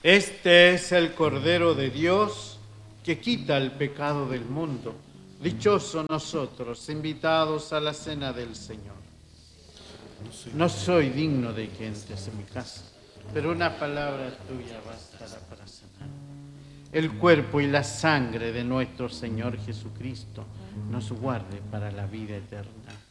Este es el Cordero de Dios que quita el pecado del mundo. Dichosos nosotros, invitados a la cena del Señor. No soy digno de que entres en mi casa, pero una palabra tuya bastará para sanar. El cuerpo y la sangre de nuestro Señor Jesucristo nos guarde para la vida eterna.